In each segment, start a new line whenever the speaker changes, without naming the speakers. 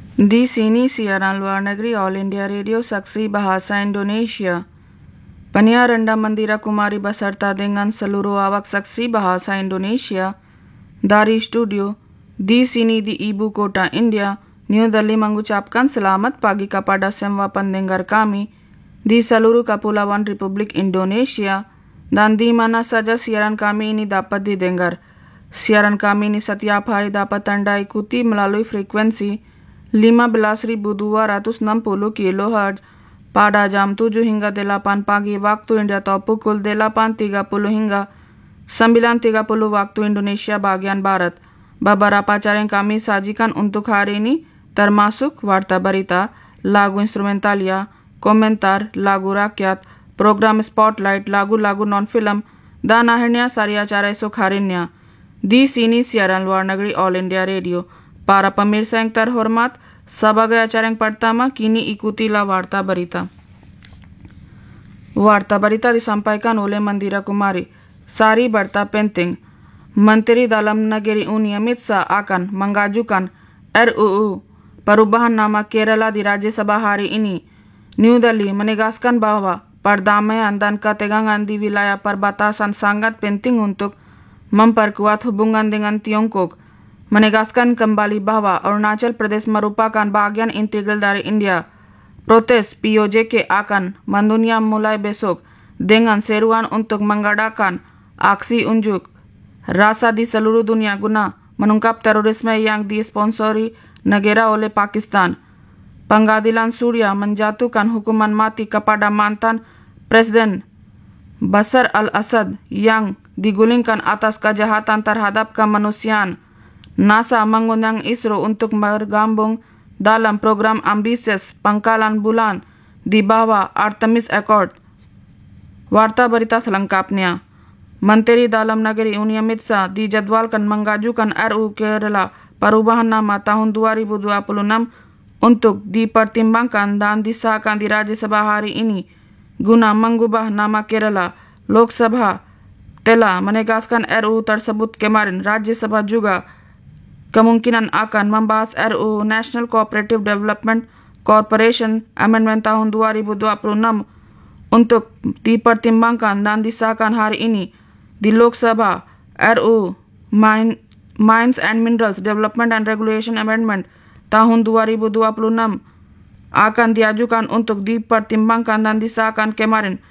Di sini siaran luar negeri All India Radio Saksi Bahasa Indonesia. Pania Rendam Mandira Kumari beserta dengan seluruh awak Saksi Bahasa Indonesia dari studio di sini di Ibu Kota India, New Delhi mengucapkan selamat pagi kepada semua pendengar kami di seluruh Kepulauan Republik Indonesia dan di mana saja siaran kami ini dapat didengar. Siaran kami ini setiap hari dapat Anda ikuti melalui frekuensi 15.260 kHz pada jam 7 hingga 8 pagi waktu India atau pukul 8.30 hingga 9.30 waktu Indonesia bagian Barat. Beberapa acara yang kami sajikan untuk hari ini termasuk warta berita, lagu instrumentalia, komentar, lagu rakyat, program spotlight, lagu-lagu non-film, dan akhirnya sari acara esok harinya. Di sini siaran luar negeri All India Radio. Para pemirsa yang terhormat, sebagai acara yang pertama kini ikutilah warta berita. Warta berita disampaikan oleh Mandira Kumari. Sari berita penting. Menteri Dalam Negeri Uni Amit Shah akan mengajukan RUU perubahan nama Kerala di Rajya Sabha hari ini. New Delhi menegaskan bahwa perdamaian dan ketegangan di wilayah perbatasan sangat penting untuk memperkuat hubungan dengan Tiongkok. Menegaskan kembali bahwa Arunachal Pradesh merupakan bagian integral dari India. Protes POJK akan mendunia mulai besok dengan seruan untuk mengadakan aksi unjuk rasa di seluruh dunia guna mengungkap terorisme yang disponsori negara oleh Pakistan. Pengadilan Suriah menjatuhkan hukuman mati kepada mantan Presiden Bashar al-Assad yang digulingkan atas kejahatan terhadap kemanusiaan. NASA mengundang ISRO untuk bergabung dalam program ambisius pangkalan bulan di bawah Artemis Accord. Warta berita selengkapnya. Menteri Dalam Negeri Uni Amit Shah dijadwalkan mengajukan RUU Kerala perubahan nama tahun 2026 untuk dipertimbangkan dan disahkan di Rajya Sabha hari ini guna mengubah nama Kerala. Lok Sabha telah menegaskan RUU tersebut kemarin. Rajya Sabha juga kemungkinan akan membahas RUU National Cooperative Development Corporation Amendment tahun 2026 untuk dipertimbangkan dan disahkan hari ini di Lok Sabha. RUU Mines and Minerals Development and Regulation Amendment tahun 2026 akan diajukan untuk dipertimbangkan dan disahkan kemarin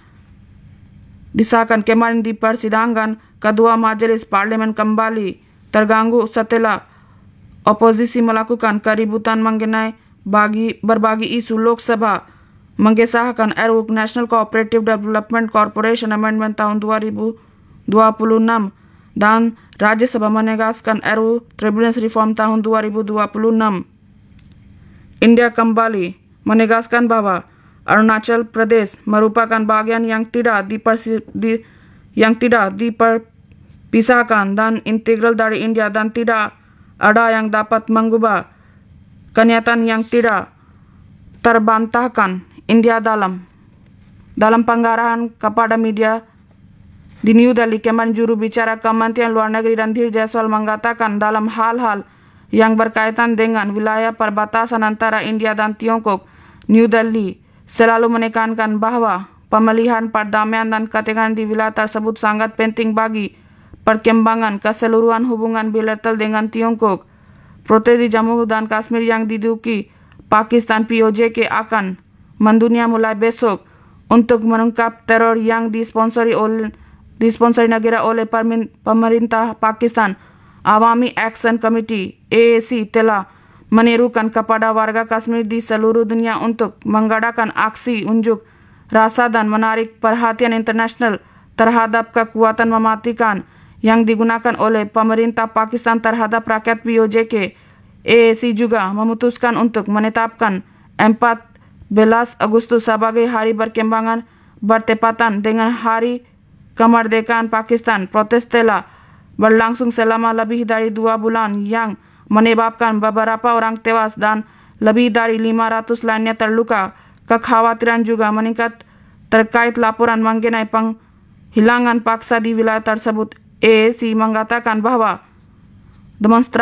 di persidangan kedua majelis parlemen kembali terganggu setelah oposisi melakukan keributan mengenai berbagi isu. Lok Sabha mengesahkan RUU National Cooperative Development Corporation Amendment tahun 2026 dan Rajya Sabha menegaskan RUU Tribunals Reform tahun 2026. India kembali menegaskan bahwa Arunachal Pradesh merupakan bagian yang tidak diperpisahkan dan integral dari India dan tidak ada yang dapat mengubah kenyataan yang tidak terbantahkan. India dalam pengarahan kepada media di New Delhi kemarin, juru bicara Kementerian Luar Negeri Randhir Jaiswal mengatakan dalam hal-hal yang berkaitan dengan wilayah perbatasan antara India dan Tiongkok, New Delhi selalu menekankan bahwa pemulihan perdamaian dan ketegangan di wilayah tersebut sangat penting bagi perkembangan keseluruhan hubungan bilateral dengan Tiongkok. Protes di Jammu dan Kashmir yang diduduki Pakistan POJK akan mendunia mulai besok untuk mengungkap teror yang disponsori negara oleh pemerintah Pakistan. Awami Action Committee AAC telah menyerukan kepada warga Kashmir di seluruh dunia untuk mengadakan aksi unjuk rasa dan menarik perhatian internasional terhadap kekuatan mematikan yang digunakan oleh pemerintah Pakistan terhadap rakyat POJK. AAC juga memutuskan untuk menetapkan 14 Agustus sebagai hari perkembangan bertepatan dengan Hari Kemerdekaan Pakistan. Protes telah berlangsung selama lebih dari 2 bulan yang menyebabkan beberapa orang tewas dan lebih dari 500 lainnya terluka. Kekhawatiran juga meningkat terkait laporan mengenai penghilangan paksa di wilayah tersebut. AAC mengatakan bahwa demonstrasi